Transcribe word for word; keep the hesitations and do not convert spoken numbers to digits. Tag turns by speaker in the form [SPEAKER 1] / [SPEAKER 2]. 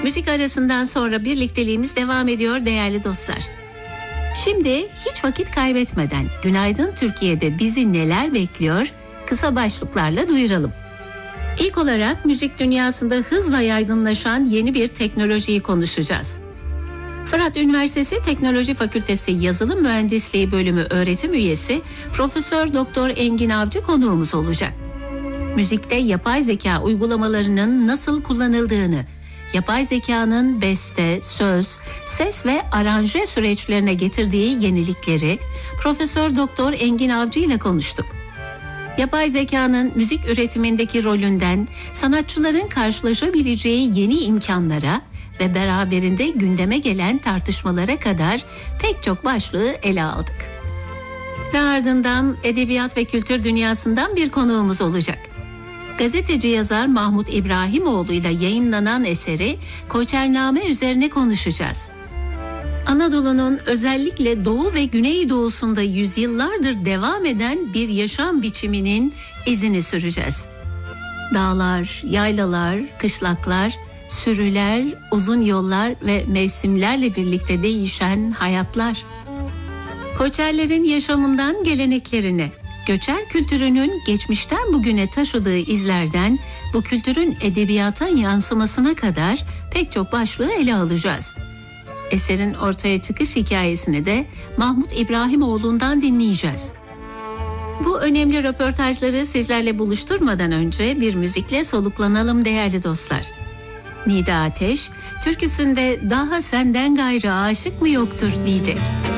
[SPEAKER 1] Müzik arasından sonra birlikteliğimiz devam ediyor değerli dostlar. Şimdi hiç vakit kaybetmeden Günaydın Türkiye'de bizi neler bekliyor kısa başlıklarla duyuralım. İlk olarak müzik dünyasında hızla yaygınlaşan yeni bir teknolojiyi konuşacağız. Fırat Üniversitesi Teknoloji Fakültesi Yazılım Mühendisliği Bölümü öğretim üyesi Profesör Doktor Engin Avcı konuğumuz olacak. Müzikte yapay zeka uygulamalarının nasıl kullanıldığını, yapay zekanın beste, söz, ses ve aranje süreçlerine getirdiği yenilikleri Profesör Doktor Engin Avcı ile konuştuk. Yapay zekanın müzik üretimindeki rolünden sanatçıların karşılaşabileceği yeni imkanlara ve beraberinde gündeme gelen tartışmalara kadar pek çok başlığı ele aldık. Ve ardından edebiyat ve kültür dünyasından bir konuğumuz olacak. Gazeteci yazar Mahmut İbrahimoğlu ile yayımlanan eseri Koçername üzerine konuşacağız. Anadolu'nun özellikle doğu ve güneydoğusunda yüzyıllardır devam eden bir yaşam biçiminin izini süreceğiz. Dağlar, yaylalar, kışlaklar, sürüler, uzun yollar ve mevsimlerle birlikte değişen hayatlar. Koçerlerin yaşamından geleneklerine, göçer kültürünün geçmişten bugüne taşıdığı izlerden bu kültürün edebiyata yansımasına kadar pek çok başlığı ele alacağız. Eserin ortaya çıkış hikayesini de Mahmut İbrahimoğlu'ndan dinleyeceğiz. Bu önemli röportajları sizlerle buluşturmadan önce bir müzikle soluklanalım değerli dostlar. Nida Ateş, türküsünde daha senden gayrı aşık mı yoktur diyecek.